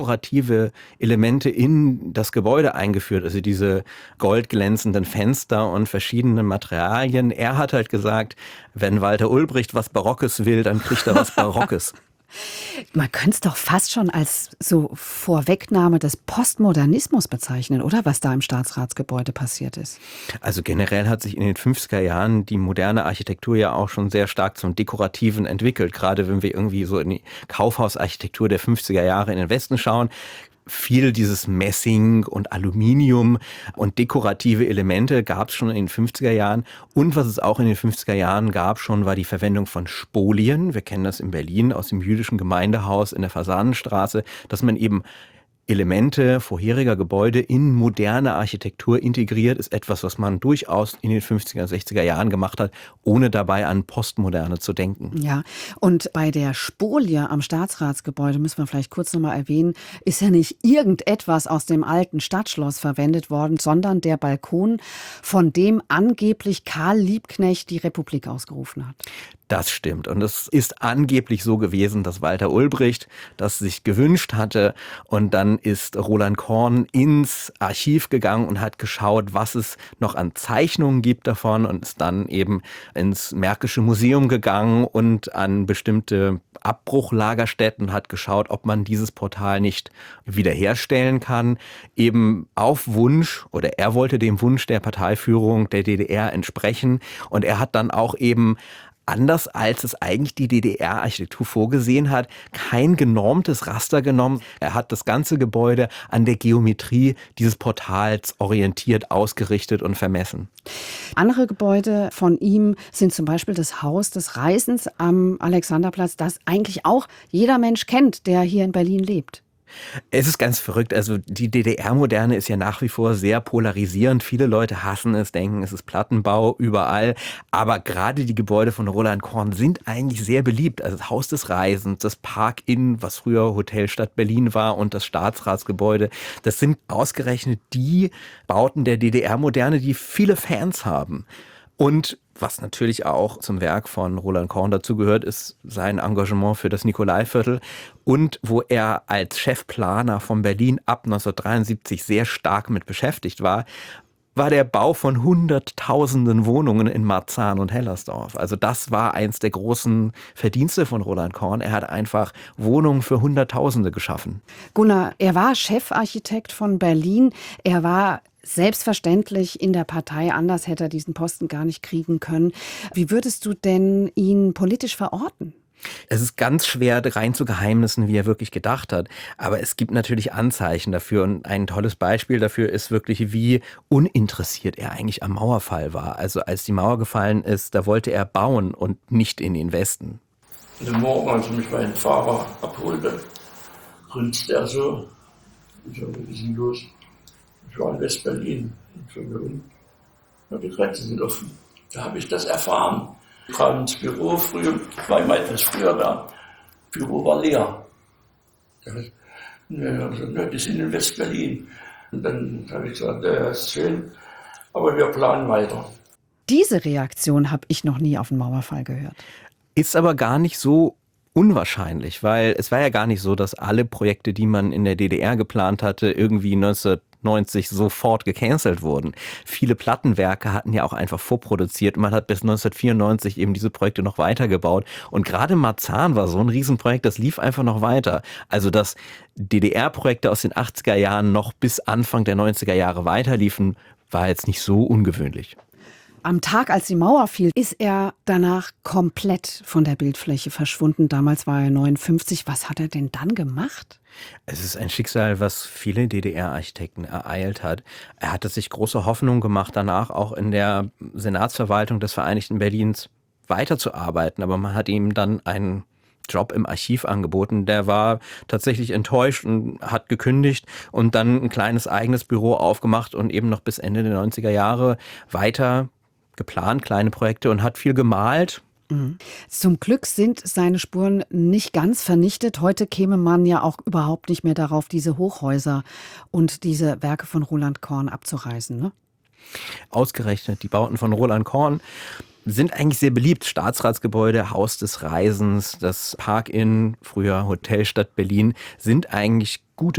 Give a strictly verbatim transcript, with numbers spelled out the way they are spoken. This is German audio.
dekorative Elemente in das Gebäude eingeführt, also diese goldglänzenden Fenster und verschiedene Materialien. Er hat halt gesagt, wenn Walter Ulbricht was Barockes will, dann kriegt er was Barockes. Man könnte es doch fast schon als so Vorwegnahme des Postmodernismus bezeichnen, oder? Was da im Staatsratsgebäude passiert ist. Also generell hat sich in den fünfziger Jahren die moderne Architektur ja auch schon sehr stark zum Dekorativen entwickelt. Gerade wenn wir irgendwie so in die Kaufhausarchitektur der fünfziger Jahre in den Westen schauen, viel dieses Messing und Aluminium und dekorative Elemente gab es schon in den fünfziger Jahren. Und was es auch in den fünfziger Jahren gab schon, war die Verwendung von Spolien. Wir kennen das in Berlin aus dem jüdischen Gemeindehaus in der Fasanenstraße, dass man eben Elemente vorheriger Gebäude in moderne Architektur integriert, ist etwas, was man durchaus in den fünfziger, sechziger Jahren gemacht hat, ohne dabei an Postmoderne zu denken. Ja, und bei der Spolie am Staatsratsgebäude, müssen wir vielleicht kurz nochmal erwähnen, ist ja nicht irgendetwas aus dem alten Stadtschloss verwendet worden, sondern der Balkon, von dem angeblich Karl Liebknecht die Republik ausgerufen hat. Das stimmt. Und es ist angeblich so gewesen, dass Walter Ulbricht das sich gewünscht hatte. Und dann ist Roland Korn ins Archiv gegangen und hat geschaut, was es noch an Zeichnungen gibt davon und ist dann eben ins Märkische Museum gegangen und an bestimmte Abbruchlagerstätten und hat geschaut, ob man dieses Portal nicht wiederherstellen kann. Eben auf Wunsch, oder er wollte dem Wunsch der Parteiführung der D D R entsprechen. Und er hat dann auch eben, anders als es eigentlich die D D R-Architektur vorgesehen hat, kein genormtes Raster genommen. Er hat das ganze Gebäude an der Geometrie dieses Portals orientiert, ausgerichtet und vermessen. Andere Gebäude von ihm sind zum Beispiel das Haus des Reisens am Alexanderplatz, das eigentlich auch jeder Mensch kennt, der hier in Berlin lebt. Es ist ganz verrückt. Also die D D R-Moderne ist ja nach wie vor sehr polarisierend. Viele Leute hassen es, denken, es ist Plattenbau überall. Aber gerade die Gebäude von Roland Korn sind eigentlich sehr beliebt. Also das Haus des Reisens, das Park Inn, was früher Hotel Stadt Berlin war, und das Staatsratsgebäude. Das sind ausgerechnet die Bauten der D D R-Moderne, die viele Fans haben. Und was natürlich auch zum Werk von Roland Korn dazugehört, ist sein Engagement für das Nikolaiviertel. Und wo er als Chefplaner von Berlin ab neunzehnhundertdreiundsiebzig sehr stark mit beschäftigt war, war der Bau von hunderttausenden Wohnungen in Marzahn und Hellersdorf. Also das war eins der großen Verdienste von Roland Korn. Er hat einfach Wohnungen für Hunderttausende geschaffen. Gunnar, er war Chefarchitekt von Berlin. Er war selbstverständlich in der Partei, anders hätte er diesen Posten gar nicht kriegen können. Wie würdest du denn ihn politisch verorten? Es ist ganz schwer rein zu Geheimnissen, wie er wirklich gedacht hat. Aber es gibt natürlich Anzeichen dafür. Und ein tolles Beispiel dafür ist wirklich, wie uninteressiert er eigentlich am Mauerfall war. Also als die Mauer gefallen ist, da wollte er bauen und nicht in den Westen. Den Morgen, als mich mein Fahrer abholte, grinste er so. Ich sage, was ist denn los? Ich war in West-Berlin. Ich sage, und? Ja, die Grenzen sind offen. Da habe ich das erfahren. Ich kam ins Büro früh, ich war immer etwas früher da. Das Büro war leer. Ja, also, ne, die sind in West-Berlin. Und dann habe ich gesagt, ja, das ist schön, aber wir planen weiter. Diese Reaktion habe ich noch nie auf den Mauerfall gehört. Ist aber gar nicht so unwahrscheinlich, weil es war ja gar nicht so, dass alle Projekte, die man in der D D R geplant hatte, irgendwie neunzehnhundertneunzig sofort gecancelt wurden. Viele Plattenwerke hatten ja auch einfach vorproduziert. Man hat bis neunzehnhundertvierundneunzig eben diese Projekte noch weitergebaut. Und gerade Marzahn war so ein Riesenprojekt, das lief einfach noch weiter. Also dass D D R-Projekte aus den achtziger Jahren noch bis Anfang der neunziger Jahre weiterliefen, war jetzt nicht so ungewöhnlich. Am Tag, als die Mauer fiel, ist er danach komplett von der Bildfläche verschwunden. Damals war er neunundfünfzig. Was hat er denn dann gemacht? Es ist ein Schicksal, was viele D D R-Architekten ereilt hat. Er hatte sich große Hoffnung gemacht, danach auch in der Senatsverwaltung des Vereinigten Berlins weiterzuarbeiten. Aber man hat ihm dann einen Job im Archiv angeboten. Der war tatsächlich enttäuscht und hat gekündigt und dann ein kleines eigenes Büro aufgemacht und eben noch bis Ende der neunziger Jahre weiter geplant, kleine Projekte, und hat viel gemalt. Mhm. Zum Glück sind seine Spuren nicht ganz vernichtet. Heute käme man ja auch überhaupt nicht mehr darauf, diese Hochhäuser und diese Werke von Roland Korn abzureißen, ne? Ausgerechnet die Bauten von Roland Korn sind eigentlich sehr beliebt. Staatsratsgebäude, Haus des Reisens, das Park Inn, früher Hotel Stadt Berlin, sind eigentlich gute